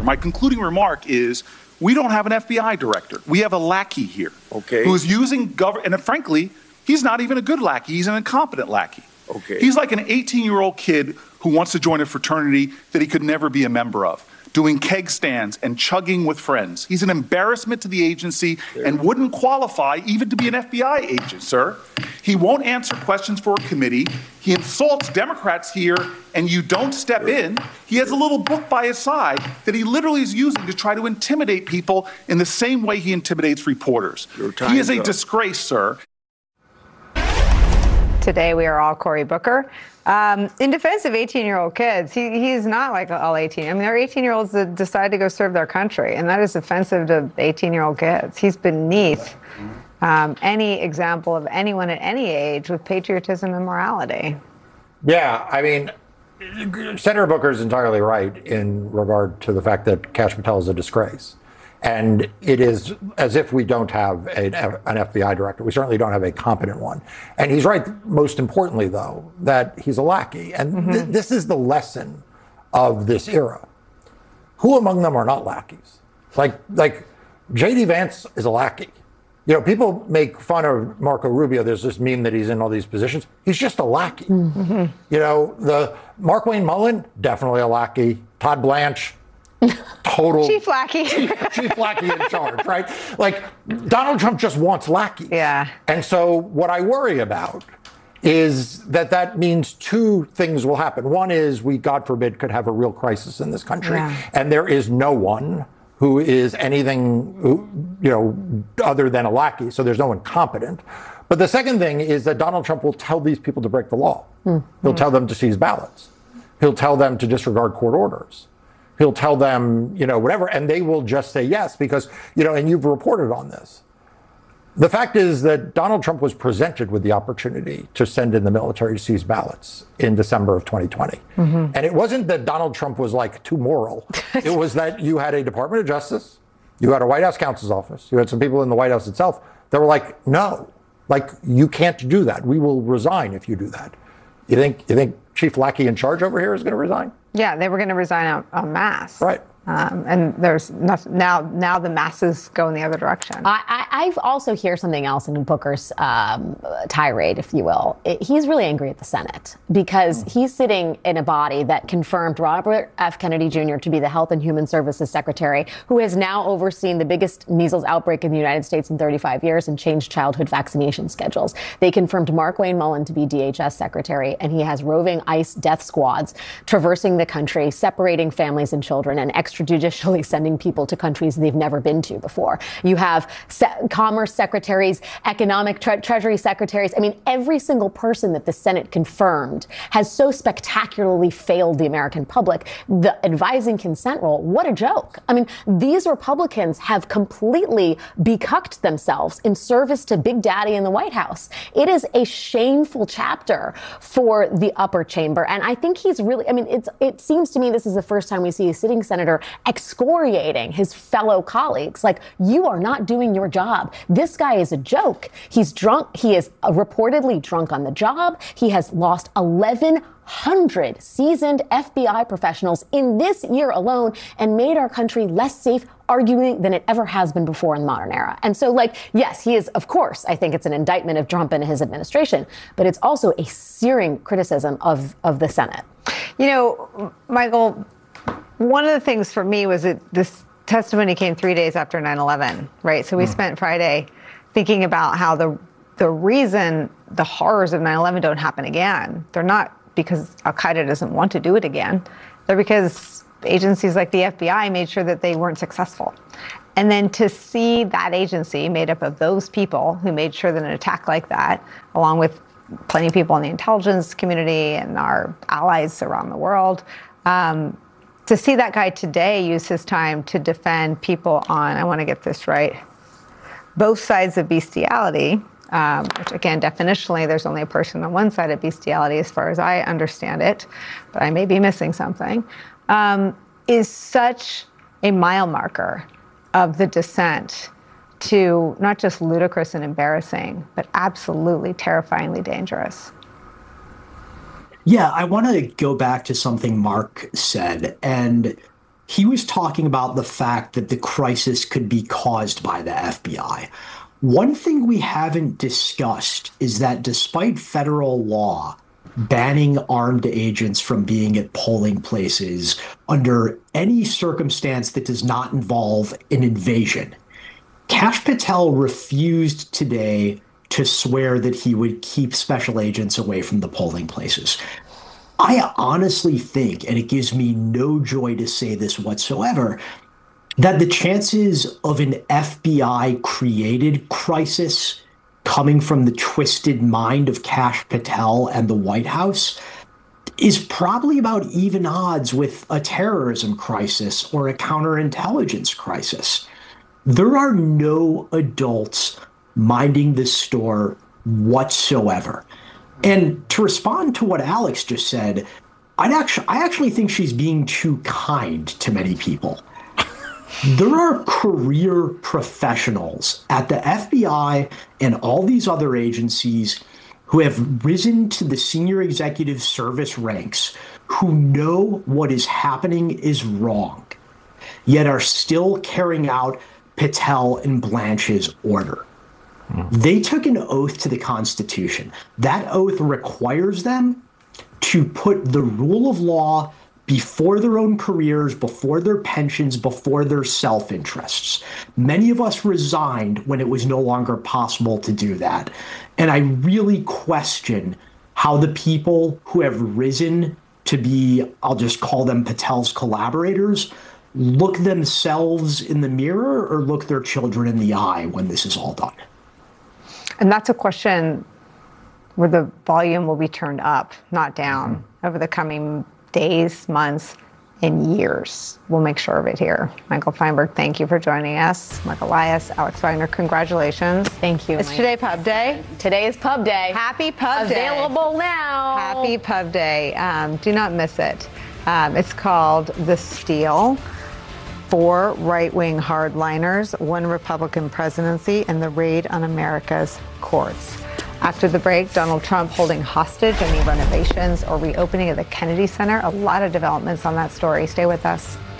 My concluding remark is we don't have an FBI director. We have a lackey here who's using government, and frankly, he's not even a good lackey. He's an incompetent lackey. He's like an 18-year-old kid who wants to join a fraternity that he could never be a member of, doing keg stands and chugging with friends. He's an embarrassment to the agency and wouldn't qualify even to be an FBI agent, sir. He won't answer questions for a committee. He insults Democrats here, and you don't step in. He has a little book by his side that he literally is using to try to intimidate people in the same way he intimidates reporters. He is a disgrace, sir. Today we are all Cory Booker. In defense of 18-year-old kids, he's not like all 18. I mean, there are 18-year-olds that decide to go serve their country, and that is offensive to 18-year-old kids. He's beneath any example of anyone at any age with patriotism and morality. Yeah, I mean, Senator Booker is entirely right in regard to the fact that Kash Patel is a disgrace. And it is as if we don't have an FBI director. We certainly don't have a competent one. And he's right, most importantly, though, that he's a lackey. And this is the lesson of this era. Who among them are not lackeys? Like J.D. Vance is a lackey. You know, people make fun of Marco Rubio. There's this meme that he's in all these positions. He's just a lackey. You know, the Markwayne Mullin, definitely a lackey. Todd Blanche, total Chief lackey. Chief lackey in charge, right? Like, Donald Trump just wants lackeys. Yeah. And so what I worry about is that means two things will happen. One is we, God forbid, could have a real crisis in this country. And there is no one who is anything, you know, other than a lackey. So there's no one competent. But the second thing is that Donald Trump will tell these people to break the law. He'll tell them to seize ballots. He'll tell them to disregard court orders. He'll tell them, you know, whatever, and they will just say yes because, you know, and you've reported on this. The fact is that Donald Trump was presented with the opportunity to send in the military to seize ballots in December of 2020. And it wasn't that Donald Trump was like too moral. It was that you had a Department of Justice, you had a White House counsel's office, you had some people in the White House itself that were like, no, like you can't do that. We will resign if you do that. You think Chief Lackey in charge over here is going to resign? Yeah, they were going to resign en masse. Right. And there's now the masses go in the other direction. I also hear something else in Booker's tirade, if you will. He's really angry at the Senate because he's sitting in a body that confirmed Robert F. Kennedy Jr. to be the Health and Human Services Secretary, who has now overseen the biggest measles outbreak in the United States in 35 years and changed childhood vaccination schedules. They confirmed Markwayne Mullin to be DHS Secretary, and he has roving ICE death squads traversing the country, separating families and children, and extrajudicially sending people to countries they've never been to before. You have commerce secretaries, economic treasury secretaries. I mean, every single person that the Senate confirmed has so spectacularly failed the American public. The advising consent rule, what a joke. I mean, these Republicans have completely becucked themselves in service to Big Daddy in the White House. It is a shameful chapter for the upper chamber. And I think he's really, I mean, it seems to me this is the first time we see a sitting senator excoriating his fellow colleagues. Like, you are not doing your job. This guy is a joke. He's drunk. He is reportedly drunk on the job. He has lost 1,100 seasoned FBI professionals in this year alone and made our country less safe, arguing, than it ever has been before in the modern era. And so, like, yes, he is, of course, I think it's an indictment of Trump and his administration, but it's also a searing criticism of the Senate. You know, Michael, one of the things for me was that this testimony came 3 days after 9/11, right? So we spent Friday thinking about how the reason the horrors of 9/11 don't happen again, they're not because Al-Qaeda doesn't want to do it again. They're because agencies like the FBI made sure that they weren't successful. And then to see that agency made up of those people who made sure that an attack like that, along with plenty of people in the intelligence community and our allies around the world, to see that guy today use his time to defend people on, I want to get this right, both sides of bestiality, which again, definitionally, there's only a person on one side of bestiality as far as I understand it, but I may be missing something, is such a mile marker of the descent to not just ludicrous and embarrassing, but absolutely terrifyingly dangerous. Yeah, I want to go back to something Mark said. And he was talking about the fact that the crisis could be caused by the FBI. One thing we haven't discussed is that despite federal law banning armed agents from being at polling places under any circumstance that does not involve an invasion, Kash Patel refused today to swear that he would keep special agents away from the polling places. I honestly think, and it gives me no joy to say this whatsoever, that the chances of an FBI-created crisis coming from the twisted mind of Kash Patel and the White House is probably about even odds with a terrorism crisis or a counterintelligence crisis. There are no adults minding this store whatsoever. And to respond to what Alex just said, I actually think she's being too kind to many people. There are career professionals at the FBI and all these other agencies who have risen to the senior executive service ranks who know what is happening is wrong, yet are still carrying out Patel and Blanche's order. They took an oath to the Constitution. That oath requires them to put the rule of law before their own careers, before their pensions, before their self-interests. Many of us resigned when it was no longer possible to do that. And I really question how the people who have risen to be, I'll just call them Patel's collaborators, look themselves in the mirror or look their children in the eye when this is all done. And that's a question where the volume will be turned up, not down, over the coming days, months, and years. We'll make sure of it here. Michael Feinberg, thank you for joining us. Mark Elias, Alex Wagner, congratulations. Thank you. It's today Pub Day. Today is Pub Day. Happy Pub Day. Available now. Happy Pub Day. Do not miss it. It's called The Steal. 4 right-wing hardliners, 1 Republican presidency, and the raid on America's courts. After the break, Donald Trump holding hostage any renovations or reopening of the Kennedy Center. A lot of developments on that story. Stay with us.